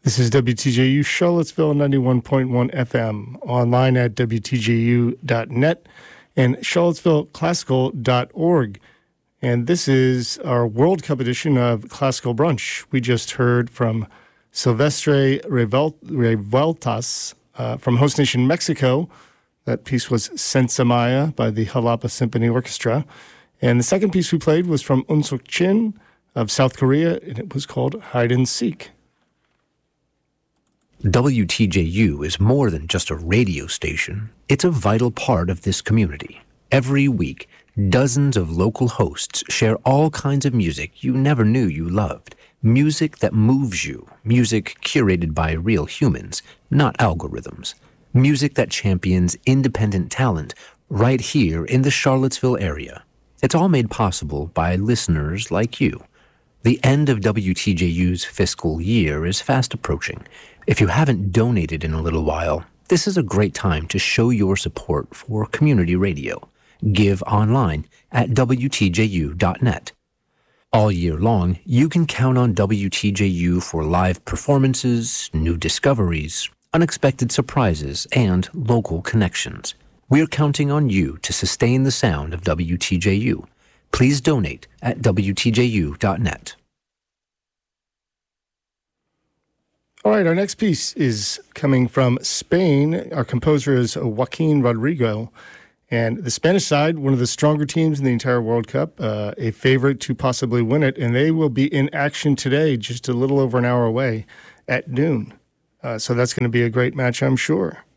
This is WTJU Charlottesville 91.1 FM, online at WTJU.net and CharlottesvilleClassical.org. And this is our World Cup edition of Classical Brunch. We just heard from Silvestre Revueltas from host nation Mexico. That piece was Senza Maya by the Jalapa Symphony Orchestra. And the second piece we played was from Eun Suk Chin of South Korea, and it was called Hide and Seek. WTJU is more than just a radio station. It's a vital part of this community. Every week, dozens of local hosts share all kinds of music you never knew you loved. Music that moves you. Music curated by real humans, not algorithms. Music that champions independent talent right here in the Charlottesville area. It's all made possible by listeners like you. The end of WTJU's fiscal year is fast approaching. If you haven't donated in a little while, this is a great time to show your support for community radio. Give online at WTJU.net. All year long, you can count on WTJU for live performances, new discoveries, unexpected surprises, and local connections. We're counting on you to sustain the sound of WTJU. Please donate at WTJU.net. All right, our next piece is coming from Spain. Our composer is Joaquin Rodrigo. And the Spanish side, one of the stronger teams in the entire World Cup, a favorite to possibly win it. And they will be in action today, just a little over an hour away, at noon. So that's going to be a great match, I'm sure.